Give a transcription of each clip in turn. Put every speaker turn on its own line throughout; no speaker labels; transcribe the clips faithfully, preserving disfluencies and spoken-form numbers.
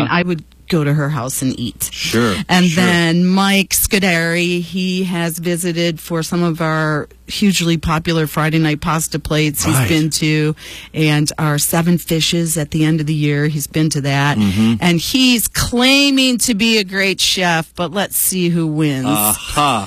mean, I would go to her house and eat.
Sure.
And
sure.
then Mike Scuderi, he has visited for some of our hugely popular Friday night pasta plates he's
Right.
been to, and our Seven Fishes at the end of the year, he's been to that.
Mm-hmm.
And he's claiming to be a great chef, but let's see who wins.
Aha.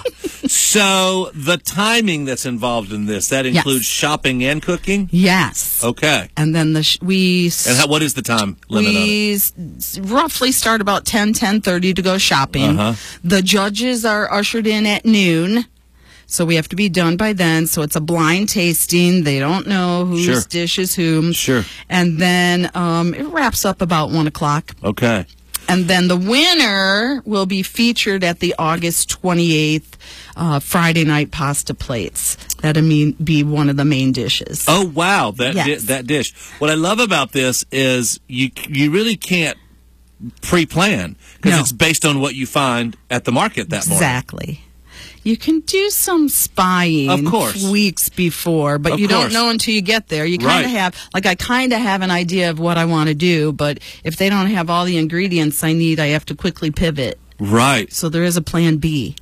So the timing that's involved in this, that includes
Yes.
shopping and cooking?
Yes.
Okay.
And then the sh- we
And how, what is the time limit on it?
we s- roughly start about ten, ten thirty to go shopping.
Uh-huh.
The judges are ushered in at noon, so we have to be done by then. So it's a blind tasting. They don't know whose
Sure.
dish is whom's.
Sure.
And then um, it wraps up about one o'clock.
Okay.
And then the winner will be featured at the August twenty-eighth uh, Friday night pasta plates. That'll mean, be one of the main dishes.
Oh, wow. That
Yes.
di- that dish. What I love about this is you you really can't pre-plan because
No.
it's based on what you find at the market that morning.
Exactly. You can do some spying
Of course.
weeks before, but
Of
you
course.
don't know until you get there. You kind of
Right.
have, like I kind of have an idea of what I want to do, but if they don't have all the ingredients I need, I have to quickly pivot.
Right.
So there is a plan B.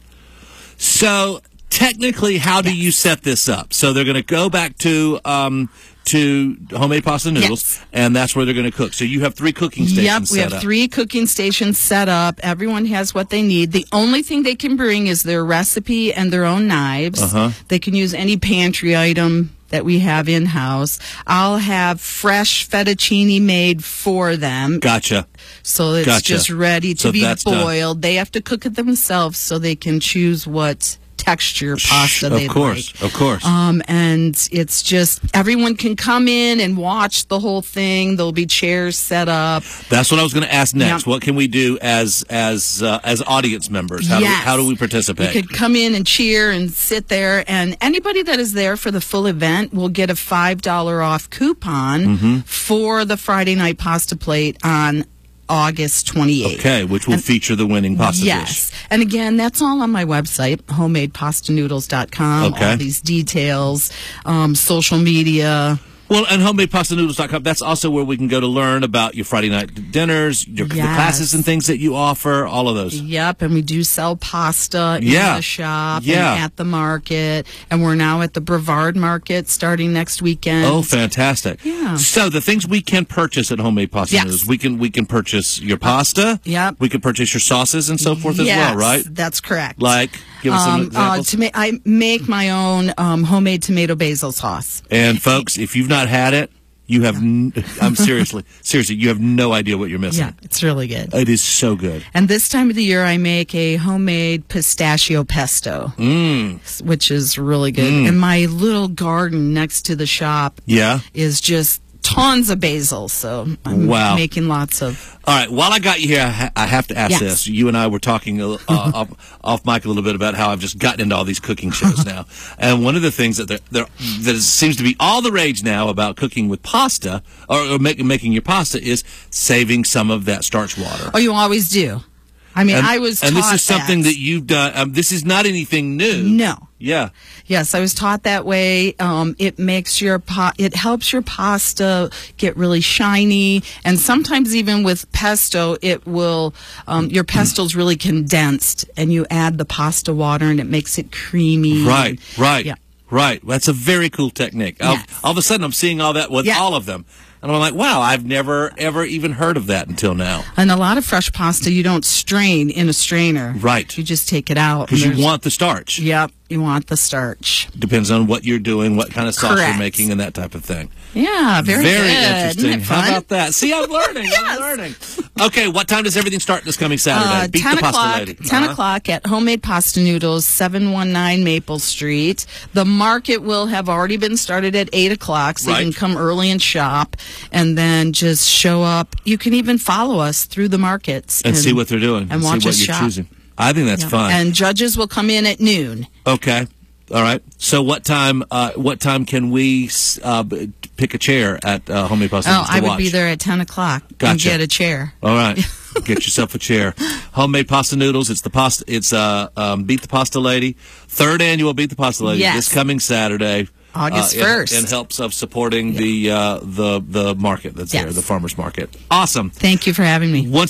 So technically, how do you set this up? So they're going to go back to um, to homemade pasta noodles,
Yes.
and that's where they're going to cook. So you have three cooking stations
Yep, we
set
have
up.
three cooking stations set up. Everyone has what they need. The only thing they can bring is their recipe and their own knives.
Uh-huh.
They can use any pantry item that we have in-house. I'll have fresh fettuccine made for them.
Gotcha.
So it's
Gotcha.
just ready to
So
be
that's done.
boiled. They have to cook it themselves so they can choose what texture pasta
Of
they
course.
like.
Of course.
Um, and it's just everyone can come in and watch the whole thing. There'll be chairs set up.
That's what I was going to ask next.
Yep.
What can we do as as uh, as audience members? How do we,
Yes.
how do we participate?
You could come in and cheer and sit there, and anybody that is there for the full event will get a five dollar off coupon
Mm-hmm.
for the Friday night pasta plate on August twenty-eighth.
Okay, which will feature the winning pasta
Yes.
dish.
And again, that's all on my website, homemade pasta noodles dot com.
Okay.
All these details, um, social media.
Well, and homemade pasta noodles dot com, that's also where we can go to learn about your Friday night dinners, your the
Yes.
classes and things that you offer, all of those.
Yep, and we do sell pasta
Yeah.
in the shop
Yeah.
and at the market. And we're now at the Brevard Market starting next weekend.
Oh, fantastic.
Yeah.
So the things we can purchase at Homemade Pasta
Yes.
Noodles, we can we can purchase your pasta.
Yep.
We can purchase your sauces and so forth as
Yes,
well, right?
That's correct.
Like, give us some
Um, uh,
examples.
to ma- I make my own um, homemade tomato basil sauce.
And folks, if you've not had it, you have, n- I'm seriously, seriously, you have no idea what you're missing.
Yeah, it's really good.
It is so good.
And this time of the year, I make a homemade pistachio pesto,
Mm.
which is really good.
Mm.
And my little garden next to the shop
Yeah.
is just tons of basil. So I'm
Wow.
making lots of.
All right. While I got you here, I, ha- I have to ask
Yes.
this. You and I were talking uh, off, off mic a little bit about how I've just gotten into all these cooking shows now. And one of the things that there, there, that seems to be all the rage now about cooking with pasta or, or make, making your pasta is saving some of that starch water.
Oh, you always do. I mean,
and,
I was
and this
taught
is something that,
that
you've done. Um, this is not anything new.
No.
Yeah.
Yes, I was taught that way. Um, it makes your pa- it helps your pasta get really shiny, and sometimes even with pesto, it will um, your pesto's really condensed, and you add the pasta water, and it makes it creamy.
Right. Right.
Yeah.
Right. That's a very cool technique. All,
Yes.
all of a sudden, I'm seeing all that with
Yeah.
all of them. And I'm like, wow, I've never, ever even heard of that until now.
And a lot of fresh pasta you don't strain in a strainer.
Right.
You just take it out.
Because
and
you
there's-
want the starch.
Yep. You want the starch.
Depends on what you're doing, what kind of sauce
Correct.
you're making, and that type of thing.
Yeah. Very, good.
interesting.
Isn't it
How
fun?
about that? See, I'm learning. I'm
Yes.
learning. Okay, what time does everything start this coming Saturday?
Uh,
Beat
ten
the pasta
o'clock.
lady.
Ten
Uh-huh.
o'clock at Homemade Pasta Noodles, seven one nine Maple Street. The market will have already been started at eight o'clock, so
Right.
you can come early and shop, and then just show up. You can even follow us through the markets
And, see what they're doing.
and
see
watch
what
us
you're
shop.
choosing. I think that's
Yeah.
fun.
And judges will come in at noon.
Okay. All right. So what time? Uh, what time can we uh, b- pick a chair at uh, Homemade Pasta
Oh,
Noodles to
I would
watch?
be there at ten o'clock and
Gotcha.
get a chair.
All right. Get yourself a chair. Homemade Pasta Noodles. It's the pasta. It's uh, um, Beat the Pasta Lady. Third annual Beat the Pasta Lady.
Yes.
This coming Saturday.
August
uh, in-
first.
in helps of supporting the uh, the the market that's there,
Yes.
the farmers market. Awesome.
Thank you for having me.
Once